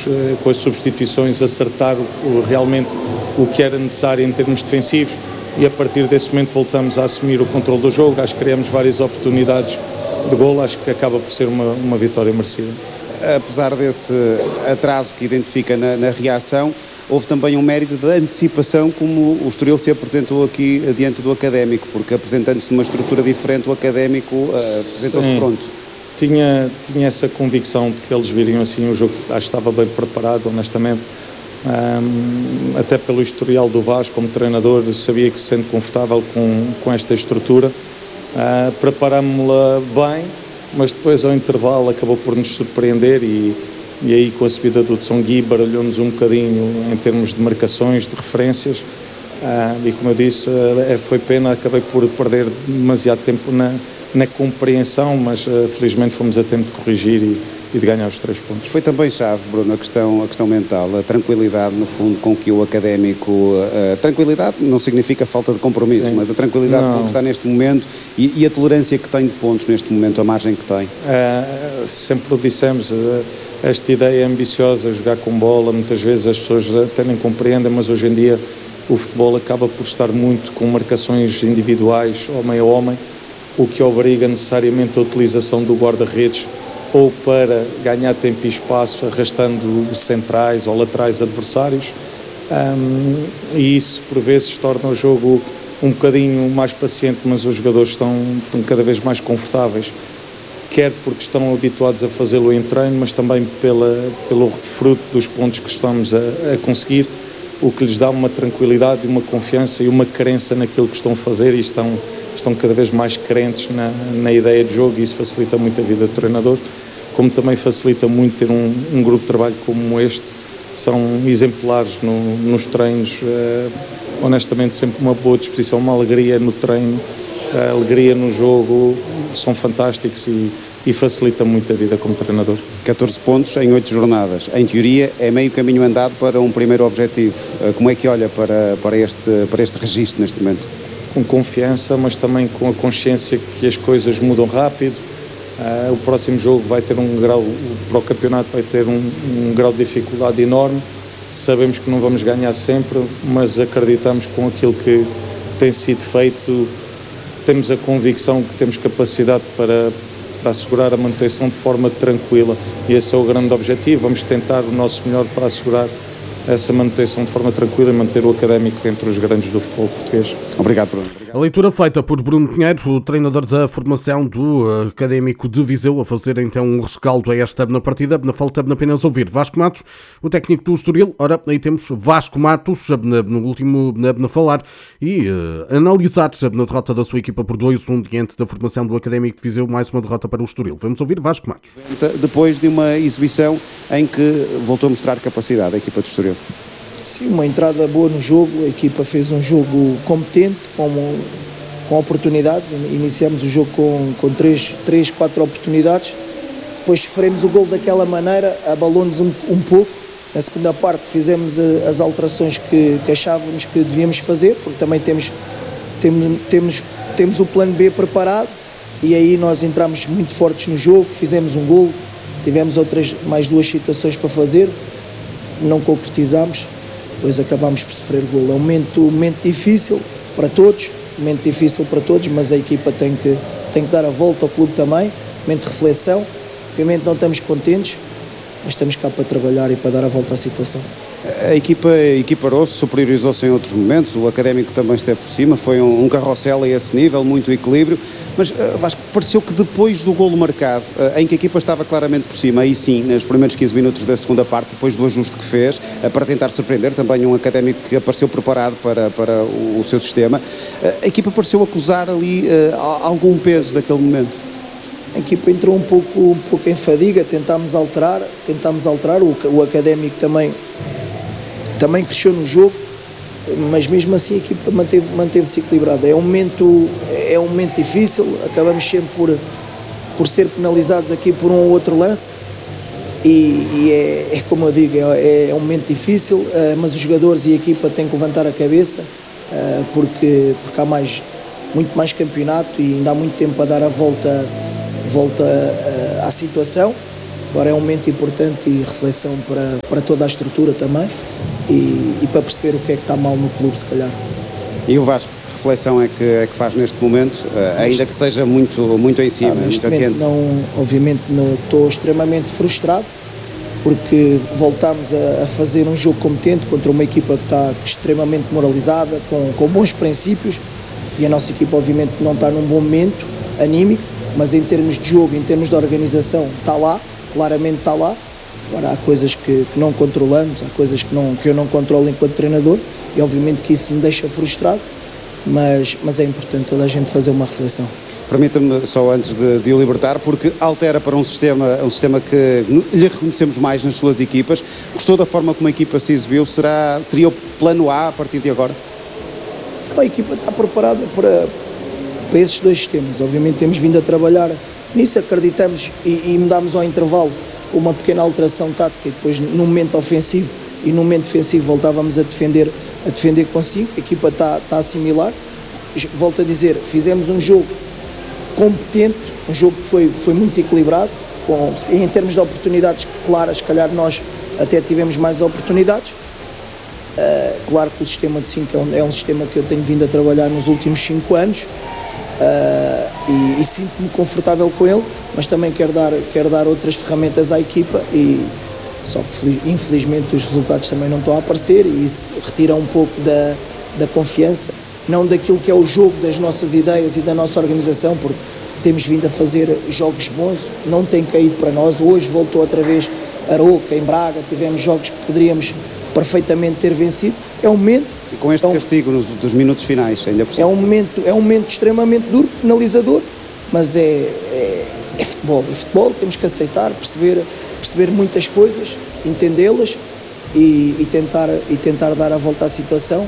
conseguimos, com as substituições, acertar realmente o que era necessário em termos defensivos, e a partir desse momento voltamos a assumir o controle do jogo. Acho que criamos várias oportunidades de golo, acho que acaba por ser uma vitória merecida. Apesar desse atraso que identifica na reação, houve também um mérito de antecipação, como o Estoril se apresentou aqui diante do Académico, porque apresentando-se numa estrutura diferente, o Académico apresentou-se pronto. Tinha essa convicção de que eles viriam assim o jogo. Acho que estava bem preparado, honestamente, até pelo historial do Vasco como treinador, sabia que se sente confortável com esta estrutura. Preparámos-la bem, mas depois ao intervalo acabou por nos surpreender, e aí com a subida do Tsongi baralhou-nos um bocadinho em termos de marcações, de referências, e como eu disse, foi pena, acabei por perder demasiado tempo na compreensão, mas felizmente fomos a tempo de corrigir e de ganhar os 3 pontos. Foi também chave, Bruno, a questão mental, a tranquilidade, no fundo, com que o Académico... tranquilidade não significa falta de compromisso, sim, mas a tranquilidade com que está neste momento e a tolerância que tem de pontos neste momento, a margem que tem. Sempre o dissemos, esta ideia ambiciosa, jogar com bola, muitas vezes as pessoas até nem compreendem, mas hoje em dia o futebol acaba por estar muito com marcações individuais, homem a homem, o que obriga necessariamente a utilização do guarda-redes ou para ganhar tempo e espaço arrastando os centrais ou laterais adversários, e isso por vezes torna o jogo um bocadinho mais paciente, mas os jogadores estão cada vez mais confortáveis, quer porque estão habituados a fazê-lo em treino, mas também pelo fruto dos pontos que estamos a conseguir, o que lhes dá uma tranquilidade, uma confiança e uma crença naquilo que estão a fazer, e estão cada vez mais crentes na ideia de jogo, e isso facilita muito a vida do treinador, como também facilita muito ter um grupo de trabalho como este. São exemplares nos treinos, honestamente sempre uma boa disposição, uma alegria no treino, alegria no jogo, são fantásticos e facilita muito a vida como treinador. 14 pontos em 8 jornadas, em teoria é meio caminho andado para um primeiro objetivo. Como é que olha para este registro neste momento? Com confiança, mas também com a consciência que as coisas mudam rápido. O próximo jogo vai ter para o campeonato vai ter um grau de dificuldade enorme. Sabemos que não vamos ganhar sempre, mas acreditamos com aquilo que tem sido feito, temos a convicção que temos capacidade para assegurar a manutenção de forma tranquila, e esse é o grande objetivo. Vamos tentar o nosso melhor para assegurar essa manutenção de forma tranquila e manter o Académico entre os grandes do futebol português. Obrigado, Bruno. A leitura feita por Bruno Pinheiro, o treinador da formação do Académico de Viseu, a fazer então um rescaldo a esta na partida. Falta apenas ouvir Vasco Matos, o técnico do Estoril. Ora, aí temos Vasco Matos no último a falar e analisar na derrota da sua equipa por 2-1 diante da formação do Académico de Viseu, mais uma derrota para o Estoril. Vamos ouvir Vasco Matos. Depois de uma exibição em que voltou a mostrar capacidade a equipa do Estoril. Sim, uma entrada boa no jogo, a equipa fez um jogo competente, com oportunidades. Iniciamos o jogo com 4 oportunidades, depois sofremos o gol daquela maneira, abalou-nos um pouco. Na segunda parte fizemos as alterações que achávamos que devíamos fazer, porque também temos o plano B preparado, e aí nós entramos muito fortes no jogo, fizemos um gol, tivemos mais 2 situações para fazer, não concretizámos. Depois acabámos por sofrer gol. É um momento difícil para todos, mas a equipa tem que dar a volta ao clube também, momento de reflexão. Obviamente não estamos contentes, mas estamos cá para trabalhar e para dar a volta à situação. A equipa equiparou-se, superiorizou-se em outros momentos, o Académico também esteve por cima, foi um carrossel a esse nível, muito equilíbrio, mas Vasco, pareceu que depois do golo marcado, em que a equipa estava claramente por cima, aí sim, nos primeiros 15 minutos da segunda parte, depois do ajuste que fez, para tentar surpreender, também um Académico que apareceu preparado para o seu sistema, a equipa pareceu acusar ali algum peso daquele momento. A equipa entrou um pouco em fadiga, tentámos alterar, o Académico também cresceu no jogo, mas mesmo assim a equipa manteve-se equilibrada. É um momento difícil, acabamos sempre por ser penalizados aqui por um ou outro lance, e é como eu digo, é um momento difícil, mas os jogadores e a equipa têm que levantar a cabeça, porque há muito mais campeonato e ainda há muito tempo para dar a volta à situação, Agora é um momento importante e reflexão para toda a estrutura também e para perceber o que é que está mal no clube, se calhar. E o Vasco, que reflexão é que faz neste momento, ainda que seja muito em cima, muito quente? Obviamente estou extremamente frustrado, porque voltámos a fazer um jogo competente contra uma equipa que está extremamente moralizada, com bons princípios, e a nossa equipa obviamente não está num bom momento anímico, mas em termos de jogo, em termos de organização, está lá, claramente está lá. Agora há coisas que não controlamos, há coisas que eu não controlo enquanto treinador, e obviamente que isso me deixa frustrado, mas é importante toda a gente fazer uma reflexão. Permita-me só antes de o libertar, porque altera para um sistema que lhe reconhecemos mais nas suas equipas. Gostou da forma como a equipa se exibiu? Seria o plano A partir de agora? A equipa está preparada para esses dois sistemas. Obviamente temos vindo a trabalhar nisso, acreditamos e mudámos ao intervalo uma pequena alteração tática, e depois no momento ofensivo e no momento defensivo voltávamos a defender com 5. A equipa está a assimilar. Volto a dizer, fizemos um jogo competente, um jogo que foi muito equilibrado, em termos de oportunidades claras, se calhar nós até tivemos mais oportunidades. Claro que o sistema de 5 é um sistema que eu tenho vindo a trabalhar nos últimos 5 anos e sinto-me confortável com ele, mas também quero dar outras ferramentas à equipa, só que infelizmente os resultados também não estão a aparecer e isso retira um pouco da confiança, não daquilo que é o jogo, das nossas ideias e da nossa organização, porque temos vindo a fazer jogos bons, não tem caído para nós. Hoje voltou outra vez Aroca, em Braga, tivemos jogos que poderíamos perfeitamente ter vencido. É um momento... E com este castigo dos minutos finais, ainda por cima. É um momento extremamente duro, penalizador, mas é futebol. E futebol temos que aceitar, perceber muitas coisas, entendê-las e tentar dar a volta à situação.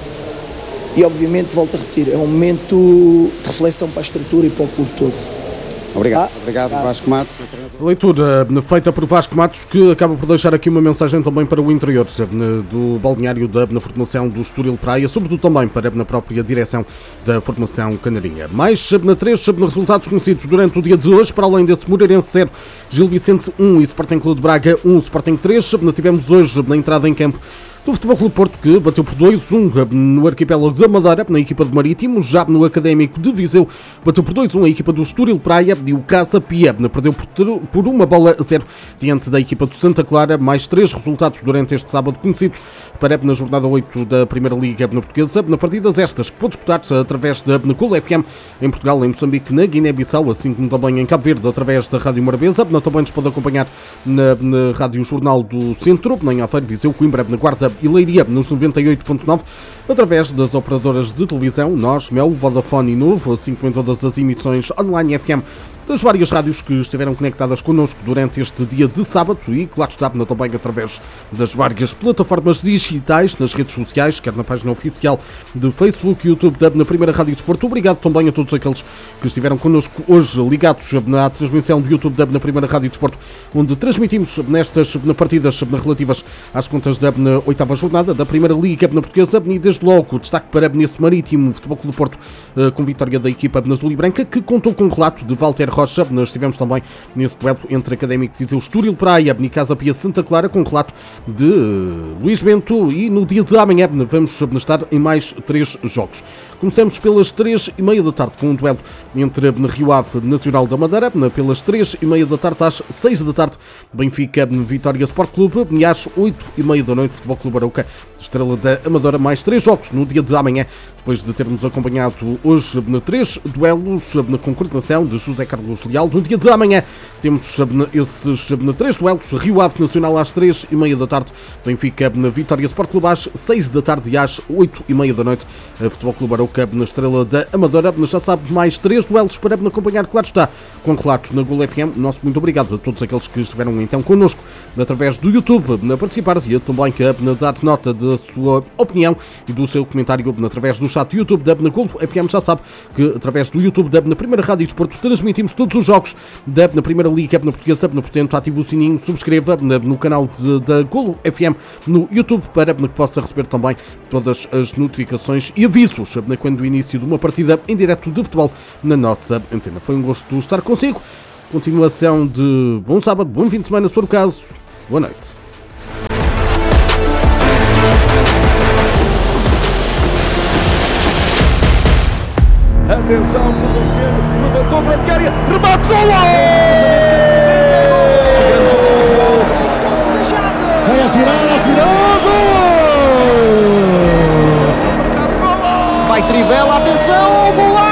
E obviamente, volto a repetir, é um momento de reflexão para a estrutura e para o clube todo. Obrigado, Vasco Matos. Leitura feita por Vasco Matos, que acaba por deixar aqui uma mensagem também para o interior do balneário na formação do Estoril Praia, sobretudo também para na própria direção da formação canarinha. Mais 3 resultados conhecidos durante o dia de hoje, para além desse Moreirense 0, Gil Vicente 1 e Sporting Clube de Braga 1, Sporting 3. Tivemos hoje na entrada em campo do Futebol Clube Porto, que bateu por 2-1 no arquipélago da Madeira, na equipa de Marítimo. Já no Académico de Viseu, bateu por 2-1 a equipa do Estoril Praia, e o Casa Pia perdeu por 1-0 diante da equipa do Santa Clara. Mais 3 resultados durante este sábado conhecidos para na jornada 8 da Primeira Liga Portuguesa, na partidas estas que pode disputar através da Cool FM em Portugal, em Moçambique, na Guiné-Bissau, assim como também em Cabo Verde, através da Rádio Morabeza. Também nos pode acompanhar na Rádio Jornal do Centro, em Aveiro, Viseu, Coimbra, na Guarda e Leiria, nos 98.9, através das operadoras de televisão, Nós, Mel, Vodafone e Novo, assim como em todas as emissões online FM das várias rádios que estiveram conectadas connosco durante este dia de sábado e, claro está, também através das várias plataformas digitais, nas redes sociais, quer na página oficial de Facebook e YouTube na Primeira Rádio Desporto. Obrigado também a todos aqueles que estiveram connosco hoje ligados na transmissão do YouTube na Primeira Rádio Desporto, onde transmitimos nestas partidas relativas às contas da 8ª jornada da Primeira Liga Portuguesa, e desde logo destaque para esse Marítimo Futebol Clube do Porto, com vitória da equipa azul e branca, que contou com o relato de Walter Rocha. Nós estivemos também nesse duelo entre Académico de Viseu, Estoril Praia e Casa Pia Santa Clara, com o relato de Luís Bento, e no dia de amanhã vamos estar em mais 3 jogos. Começamos pelas 3h30 da tarde com um duelo entre Rio Ave Nacional da Madeira, pelas 3h30 da tarde às 6 da tarde Benfica Vitória Sport Clube, e às 8h30 da noite Futebol Clube Arouca Estrela da Amadora. Mais 3 jogos no dia de amanhã, depois de termos acompanhado hoje 3 duelos com coordenação de José Carlos Leal. No dia de amanhã temos esses 3 duelos: Rio Ave Nacional às 3h30 da tarde, Benfica Vitória Sport Clube às 6 da tarde e às 8h30 da noite Futebol Clube Arouca na Estrela da Amadora. Já sabe, mais 3 duelos para acompanhar, claro está, com relato na Gol FM. Nosso muito obrigado a todos aqueles que estiveram então connosco através do YouTube a participar, e também a dar nota da sua opinião e do seu comentário através do chat YouTube da Gol FM. Já sabe que através do YouTube da Primeira Rádio Desporto transmitimos todos os jogos da Primeira Liga Portuguesa, portanto ative o sininho, subscreva no canal da Gol FM no YouTube para que possa receber também todas as notificações e avisos quando o início de uma partida em direto de futebol na nossa antena. Foi um gosto estar consigo. Continuação de bom sábado, bom fim de semana, se for o caso. Boa noite. Atenção, pelo esquerdo, levantou para a área, remate, golo! Vai atirar, golo! Vai Trivela, atenção, golo!